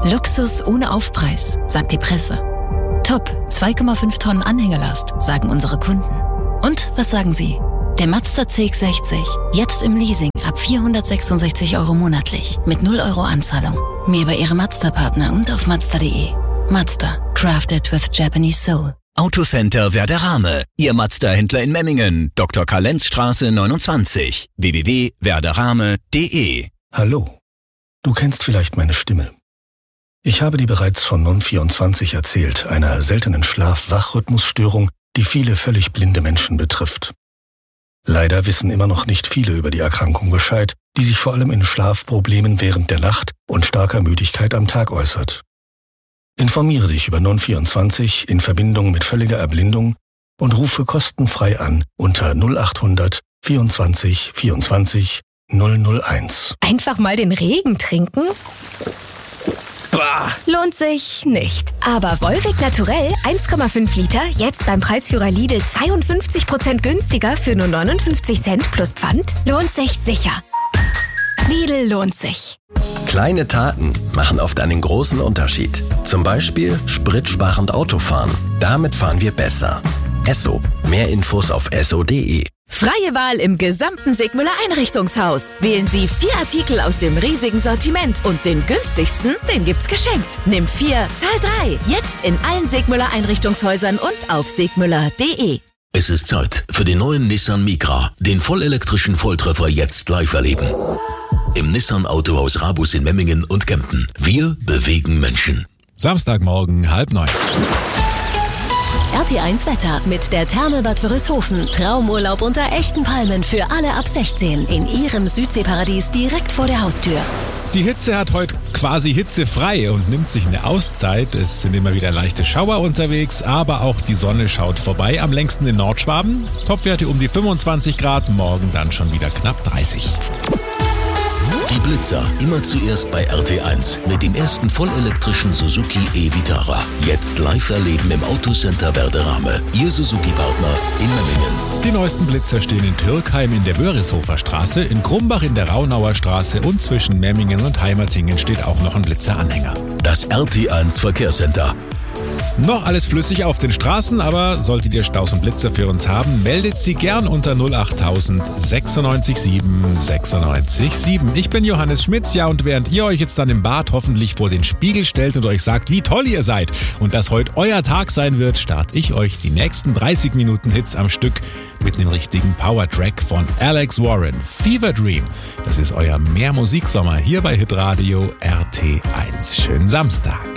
Luxus ohne Aufpreis, sagt die Presse. Top, 2,5 Tonnen Anhängelast, sagen unsere Kunden. Und was sagen Sie? Der Mazda CX-60, jetzt im Leasing ab 466 € monatlich, mit 0 € Anzahlung. Mehr bei Ihrem Mazda-Partner und auf Mazda.de. Mazda, crafted with Japanese soul. Autocenter Werderame, Ihr Mazda-Händler in Memmingen, Dr. Karl-Lenz-Straße 29, www.werderame.de. Hallo, du kennst vielleicht meine Stimme. Ich habe dir bereits von Non24 erzählt, einer seltenen Schlaf-Wach-Rhythmusstörung, die viele völlig blinde Menschen betrifft. Leider wissen immer noch nicht viele über die Erkrankung Bescheid, die sich vor allem in Schlafproblemen während der Nacht und starker Müdigkeit am Tag äußert. Informiere dich über Non24 in Verbindung mit völliger Erblindung und rufe kostenfrei an unter 0800 24 24 001. Einfach mal den Regen trinken? Bah. Lohnt sich nicht. Aber Volvic Naturell 1,5 Liter, jetzt beim Preisführer Lidl 52% günstiger für nur 59 Cent plus Pfand, lohnt sich sicher. Lidl lohnt sich. Kleine Taten machen oft einen großen Unterschied. Zum Beispiel spritsparend Autofahren. Damit fahren wir besser. Esso. Mehr Infos auf esso.de. Freie Wahl im gesamten Sigmüller Einrichtungshaus. Wählen Sie 4 Artikel aus dem riesigen Sortiment und den günstigsten, den gibt's geschenkt. Nimm 4, zahl 3. Jetzt in allen Sigmüller Einrichtungshäusern und auf sigmüller.de. Es ist Zeit für den neuen Nissan Micra, den vollelektrischen Volltreffer jetzt live erleben. Im Nissan Autohaus Rabus in Memmingen und Kempten. Wir bewegen Menschen. Samstagmorgen 8:30. RT1 Wetter mit der Therme Bad Wörishofen. Traumurlaub unter echten Palmen für alle ab 16 in Ihrem Südseeparadies direkt vor der Haustür. Die Hitze hat heute quasi hitzefrei und nimmt sich eine Auszeit. Es sind immer wieder leichte Schauer unterwegs, aber auch die Sonne schaut vorbei. Am längsten in Nordschwaben. Topwerte um die 25 Grad, morgen dann schon wieder knapp 30. Die Blitzer immer zuerst bei RT1 mit dem ersten vollelektrischen Suzuki e-Vitara. Jetzt live erleben im Autocenter Werderame. Ihr Suzuki-Partner in Memmingen. Die neuesten Blitzer stehen in Türkheim in der Wörishofer Straße, in Krumbach in der Raunauer Straße und zwischen Memmingen und Heimertingen steht auch noch ein Blitzeranhänger. Das RT1 Verkehrscenter. Noch alles flüssig auf den Straßen, aber solltet ihr Staus und Blitzer für uns haben, meldet sie gern unter 08000 96 7 96 7. Ich bin Johannes Schmitz, ja, und während ihr euch jetzt dann im Bad hoffentlich vor den Spiegel stellt und euch sagt, wie toll ihr seid und dass heute euer Tag sein wird, starte ich euch die nächsten 30 Minuten Hits am Stück mit einem richtigen Power-Track von Alex Warren. Fever Dream, das ist euer Mehr-Musik-Sommer hier bei Hitradio RT1. Schönen Samstag.